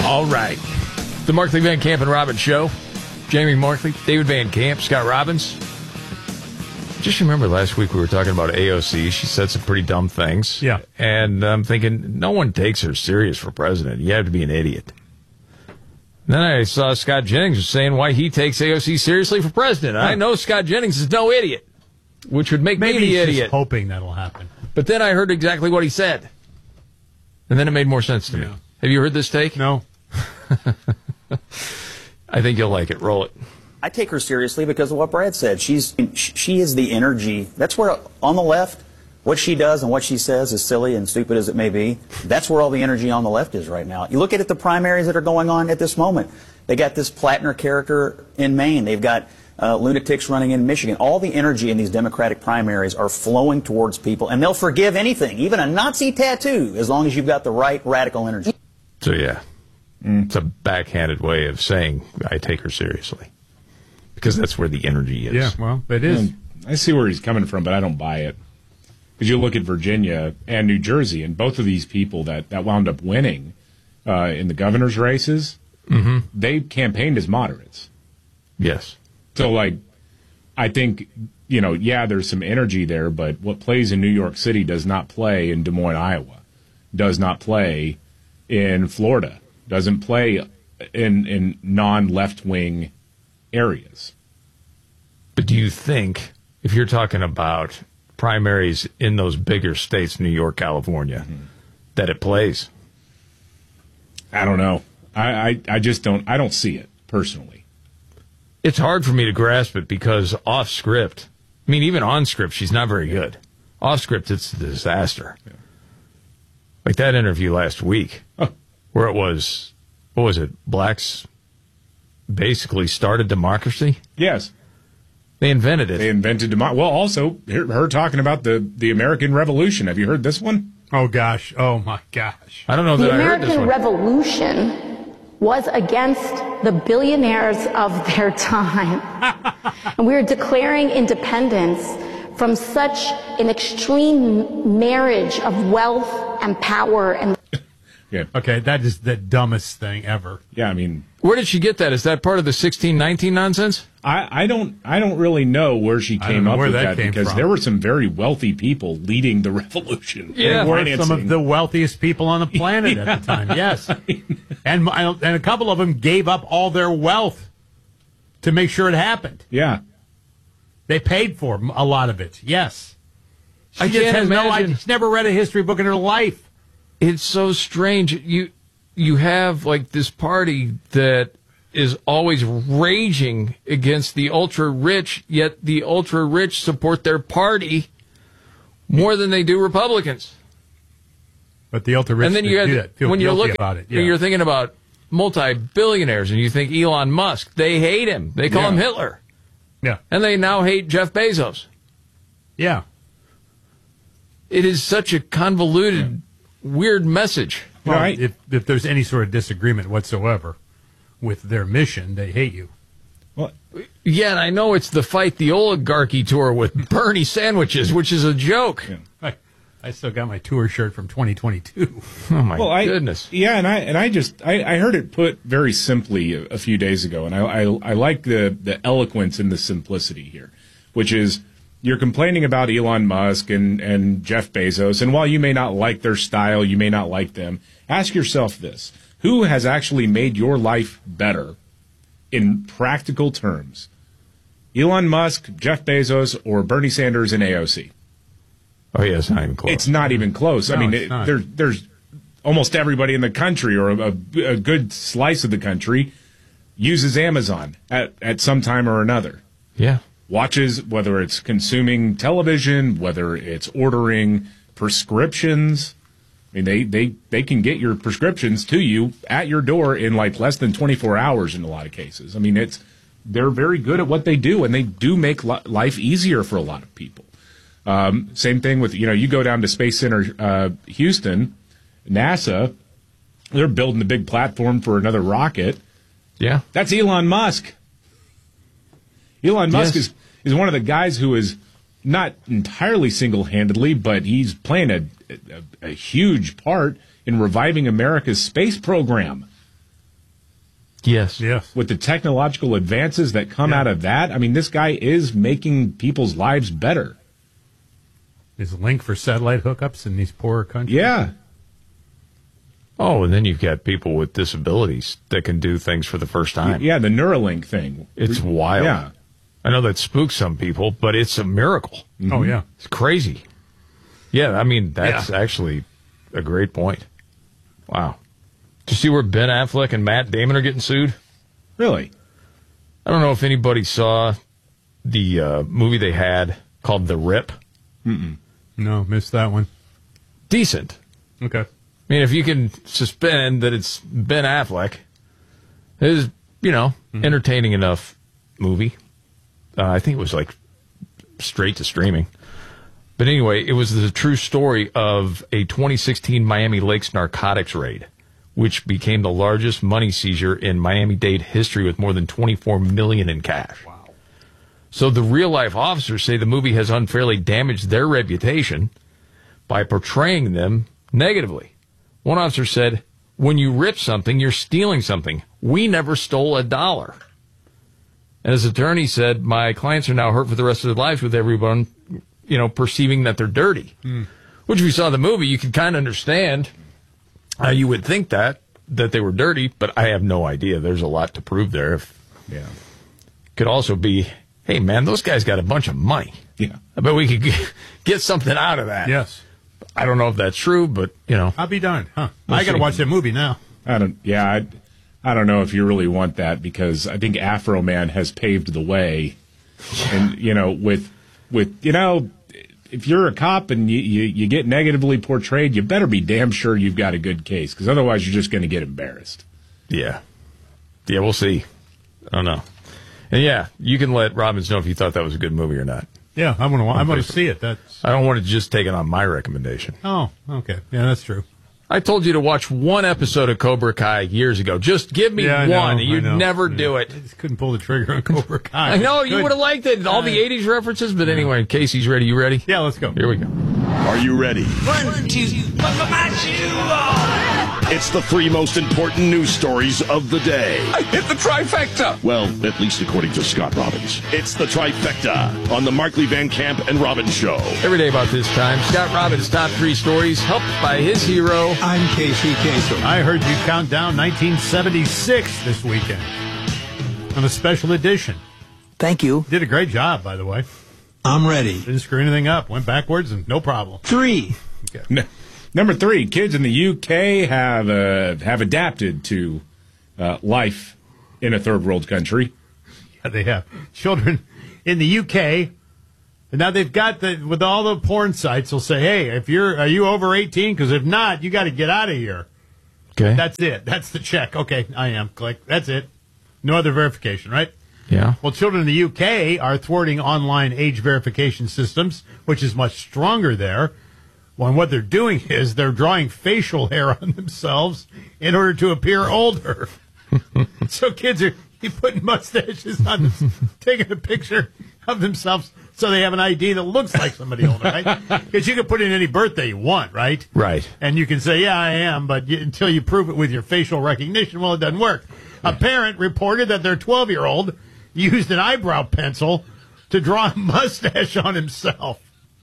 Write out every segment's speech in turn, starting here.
All right. The Markley, Van Camp, and Robbins Show. Jamie Markley, David Van Camp, Scott Robbins. Just remember last week we were talking about AOC. She said some pretty dumb things. Yeah. And I'm thinking, no one takes her serious for president. You have to be an idiot. Then I saw Scott Jennings saying why he takes AOC seriously for president. I know Scott Jennings is no idiot, which would make me the he's idiot. Just hoping that'll happen. But then I heard exactly what he said. And then it made more sense to me. Have you heard this take? No. I think you'll like it. Roll it. I take her seriously because of what Brad said. She is the energy. That's where, on the left, what she does and what she says, as silly and stupid as it may be, that's where all the energy on the left is right now. You look at the primaries that are going on at this moment. They got this Plattner character in Maine. They've got lunatics running in Michigan. All the energy in these Democratic primaries are flowing towards people, and they'll forgive anything, even a Nazi tattoo, as long as you've got the right radical energy. So, yeah, it's a backhanded way of saying I take her seriously. Because that's where the energy is. Yeah, well, it is. I see where he's coming from, but I don't buy it. Because you look at Virginia and New Jersey, and both of these people that wound up winning in the governor's races, they campaigned as moderates. Yes. So, like, I think, you know, yeah, there's some energy there, but what plays in New York City does not play in Des Moines, Iowa, does not play in Florida, doesn't play in non-left-wing areas. But do you think, if you're talking about primaries in those bigger states, New York, California, that it plays? I don't know. I just don't. I don't see it personally. It's hard for me to grasp it because off script, I mean, even on script, she's not very good. Off script, it's a disaster. Yeah. Like that interview last week, where it was, what was it? Blacks basically started democracy? Yes. They invented it. They invented democracy. Well, also, her talking about the American Revolution. Have you heard this one? Oh, gosh. Oh, my gosh. I don't know that I heard this one. The American Revolution was against the billionaires of their time. And we are declaring independence from such an extreme marriage of wealth and power and... Yeah. Okay, that is the dumbest thing ever. Yeah, I mean... Where did she get that? Is that part of the 1619 nonsense? I don't really know where she came up with that because there were some very wealthy people leading the revolution. Yeah, they were some of the wealthiest people on the planet at the time. Yes, and a couple of them gave up all their wealth to make sure it happened. Yeah, they paid for a lot of it. Yes, I can't imagine. She's never read a history book in her life. It's so strange. You have like this party that is always raging against the ultra rich, yet the ultra rich support their party more than they do Republicans. But the ultra rich, and then you have, when you're looking about it, you're thinking about multi-billionaires, and you think Elon Musk. They hate him. They call him Hitler. Yeah, and they now hate Jeff Bezos. Yeah, it is such a convoluted, weird message. Well, if there's any sort of disagreement whatsoever with their mission, they hate you. Well, yeah, and I know it's the Fight the Oligarchy tour with Bernie sandwiches, which is a joke. Yeah. I still got my tour shirt from 2022. Oh my goodness! Yeah, and I heard it put very simply a few days ago, and I like the eloquence and the simplicity here, which is you're complaining about Elon Musk and Jeff Bezos, and while you may not like their style, you may not like them, ask yourself this. Who has actually made your life better in practical terms? Elon Musk, Jeff Bezos, or Bernie Sanders and AOC? Oh, yeah, it's not even close. It's not even close. No, I mean, there's almost everybody in the country, or a good slice of the country, uses Amazon at some time or another. Yeah. Watches, whether it's consuming television, whether it's ordering prescriptions. I mean, they can get your prescriptions to you at your door in like less than 24 hours in a lot of cases. I mean, they're very good at what they do, and they do make life easier for a lot of people. Same thing with, you go down to Space Center Houston, NASA, they're building a big platform for another rocket. Yeah. That's Elon Musk. Elon Musk is one of the guys who is not entirely single-handedly, but he's playing a huge part in reviving America's space program. Yes. Yes. With the technological advances that come out of that, I mean, this guy is making people's lives better. Is a link for satellite hookups in these poorer countries? Yeah. Oh, and then you've got people with disabilities that can do things for the first time. Yeah, the Neuralink thing. It's wild. Yeah. I know that spooks some people, but it's a miracle. Oh, yeah. It's crazy. Yeah, I mean, that's actually a great point. Wow. Did you see where Ben Affleck and Matt Damon are getting sued? Really? I don't know if anybody saw the movie they had called The Rip. No, missed that one. Decent. Okay. I mean, if you can suspend that it's Ben Affleck, it is, entertaining enough movie. I think it was like straight to streaming. But anyway, it was the true story of a 2016 Miami Lakes narcotics raid, which became the largest money seizure in Miami-Dade history with more than $24 million in cash. Wow. So the real-life officers say the movie has unfairly damaged their reputation by portraying them negatively. One officer said, "When you rip something, you're stealing something. We never stole a dollar." And his attorney said, "My clients are now hurt for the rest of their lives with everyone, perceiving that they're dirty." Which, if you saw the movie, you could kind of understand how you would think that they were dirty, but I have no idea. There's a lot to prove there. Could also be, hey, man, those guys got a bunch of money. Yeah. I bet we could get something out of that. Yes. I don't know if that's true, but, I'll be darned. Huh. I got to watch that movie now. I don't know if you really want that, because I think Afro Man has paved the way. And, with if you're a cop and you get negatively portrayed, you better be damn sure you've got a good case, because otherwise you're just going to get embarrassed. Yeah. Yeah, we'll see. I don't know. And yeah, you can let Robbins know if you thought that was a good movie or not. Yeah, I'm going to see it. I don't want to just take it on my recommendation. Oh, okay. Yeah, that's true. I told you to watch one episode of Cobra Kai years ago. Just give me one. You'd never do it. I just couldn't pull the trigger on Cobra Kai. I know, you would have liked it. All the 80s references. But anyway, Casey's ready. You ready? Yeah, let's go. Here we go. Are you ready? 1, 2, my shoe. It's the 3 most important news stories of the day. I hit the trifecta. Well, at least according to Scott Robbins. It's the trifecta on the Markley Van Camp and Robbins Show. Every day about this time, Scott Robbins' top 3 stories, helped by his hero. I'm Casey Kasem. I heard you count down 1976 this weekend on a special edition. Thank you. Did a great job, by the way. I'm ready. Didn't screw anything up. Went backwards and no problem. 3. Okay. Number 3, kids in the UK have adapted to life in a third world country. Yeah, they have. Children in the UK, and now they've got with all the porn sites, they'll say, hey, are you over 18? Because if not, you got to get out of here. Okay. That's it. That's the check. Okay, I am. Click. That's it. No other verification, right? Yeah. Well, children in the UK are thwarting online age verification systems, which is much stronger there. Well, and what they're doing is they're drawing facial hair on themselves in order to appear older. So kids are putting mustaches on them, taking a picture of themselves so they have an ID that looks like somebody older, right? Because you can put in any birthday you want, right? Right. And you can say, yeah, I am, but until you prove it with your facial recognition, well, it doesn't work. A parent reported that their 12-year-old used an eyebrow pencil to draw a mustache on himself.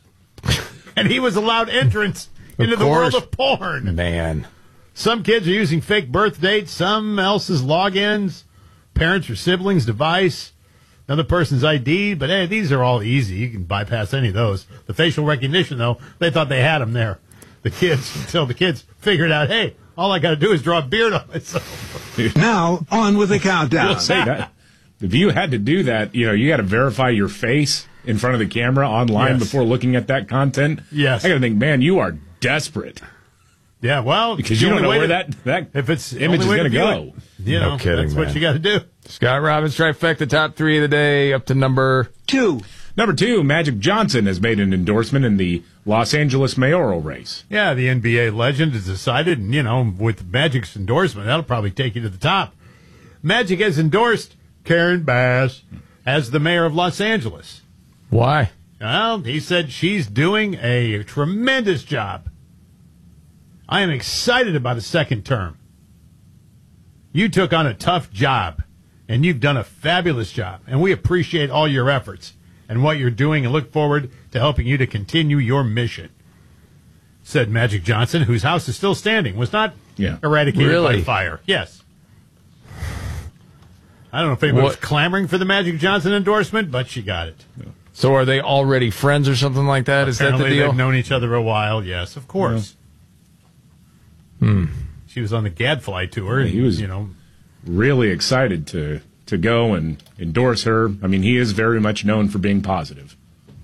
And he was allowed entrance into the world of porn. Man. Some kids are using fake birth dates, some else's logins, parents or siblings' device, another person's ID. But, hey, these are all easy. You can bypass any of those. The facial recognition, though, they thought they had them there. The kids, until the kids figured out, hey, all I got to do is draw a beard on myself. Now, on with the countdown. I'll say that. If you had to do that, you got to verify your face in front of the camera online before looking at that content. Yes. I got to think, man, you are desperate. Yeah, well, Because you don't know where that image is going to go. No kidding, that's what man. you got to do. Scott Robbins, trifecta, top 3 of the day, up to number 2. Number 2, Magic Johnson has made an endorsement in the Los Angeles mayoral race. Yeah, the NBA legend has decided, and, with Magic's endorsement, that'll probably take you to the top. Magic has endorsed Karen Bass as the mayor of Los Angeles. Why? Well, he said she's doing a tremendous job. I am excited about a second term. You took on a tough job, and you've done a fabulous job, and we appreciate all your efforts and what you're doing and look forward to helping you to continue your mission," said Magic Johnson, whose house is still standing, was not eradicated by fire. Yes. I don't know if anyone was clamoring for the Magic Johnson endorsement, but she got it. So are they already friends or something like that? Is that the Apparently deal? They've known each other a while, yes, of course. She was on the Gadfly tour. And, he was, really excited to go and endorse her. I mean, he is very much known for being positive.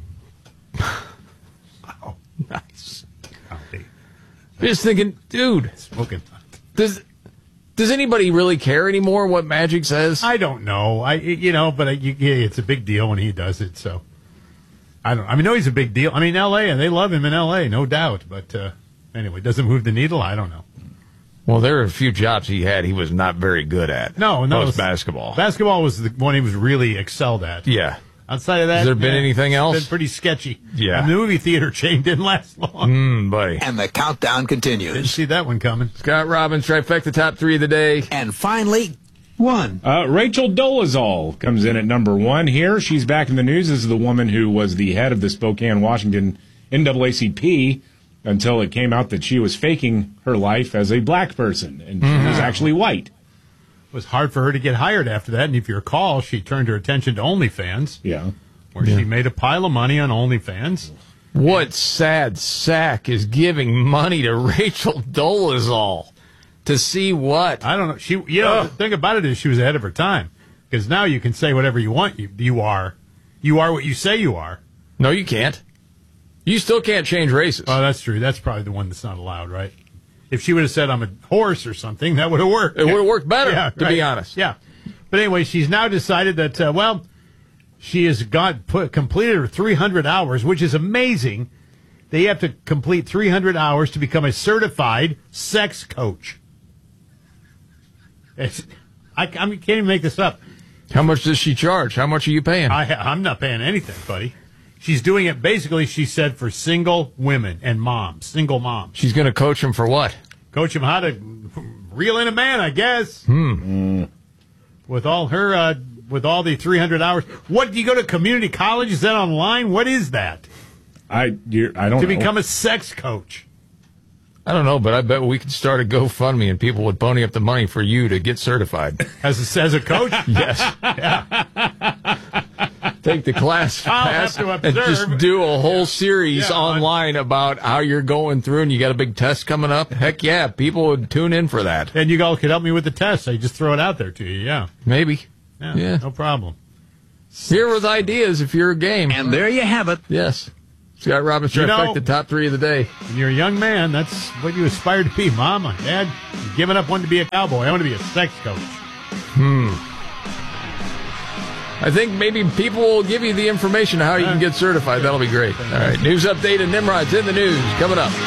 Oh, nice. Just thinking, dude, smoking. Does anybody really care anymore what Magic says? I don't know. It's a big deal when he does it. So I know he's a big deal. I mean, L.A. and they love him in L.A. no doubt. But anyway, does it move the needle? I don't know. Well, there are a few jobs he had he was not very good at. No, basketball. Basketball was the one he was really excelled at. Yeah. Outside of that, has there been anything else? It's been pretty sketchy. Yeah. And the movie theater chain didn't last long. Buddy. And the countdown continues. Didn't see that one coming. Scott Robbins, trifecta top 3 of the day. And finally, 1. Rachel Dolezal comes in at number 1 here. She's back in the news as the woman who was the head of the Spokane, Washington NAACP until it came out that she was faking her life as a black person, and she was actually white. It was hard for her to get hired after that, and if you recall, she turned her attention to OnlyFans. Yeah. Where she made a pile of money on OnlyFans. What sad sack is giving money to Rachel Dolezal? To see what? I don't know. The thing about it is she was ahead of her time. Because now you can say whatever you want. You are what you say you are. No, you can't. You still can't change races. Oh, that's true. That's probably the one that's not allowed, right? If she would have said I'm a horse or something, that would have worked. It would have worked better, to be honest. Yeah. But anyway, she's now decided that, she has completed her 300 hours, which is amazing. They have to complete 300 hours to become a certified sex coach. I can't even make this up. How much does she charge? How much are you paying? I'm not paying anything, buddy. She's doing it basically, she said, for single women and moms, single moms. She's going to coach them for what? Coach them how to reel in a man, I guess. With all her, with all the 300 hours. What, do you go to community college? Is that online? What is that? I don't know. To become a sex coach. I don't know, but I bet we could start a GoFundMe and people would pony up the money for you to get certified. As a coach? Yes. Yeah. Take the class pass and just do a whole series online about how you're going through, and you got a big test coming up. Heck yeah, people would tune in for that. And you all could help me with the test. I just throw it out there to you, yeah. Maybe. Yeah. No problem. Here with ideas if you're a game. And there you have it. Yes. Scott Robbins, trifecta top 3 of the day. When you're a young man, that's what you aspire to be. Mom, Dad, you're giving up wanting to be a cowboy. I want to be a sex coach. I think maybe people will give you the information on how you can get certified. That'll be great. All right, news update and Nimrod's in the news coming up.